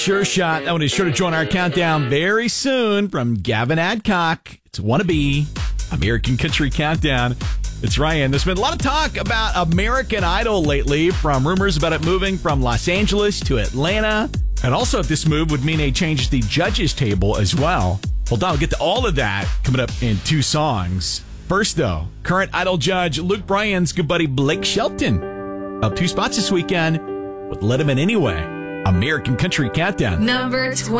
Sure shot. That one is sure to join our countdown very soon from Gavin Adcock. It's Wannabe, American Country Countdown. It's Ryan. There's been a lot of talk about American Idol lately, from rumors about it moving from Los Angeles to Atlanta, and also if this move would mean a change to the judges table as well. Well, Don, we'll get to all of that coming up in two songs. First, though, current Idol judge Luke Bryan's good buddy Blake Shelton up 2 spots this weekend with Let Him In Anyway. American Country Countdown. Number 20.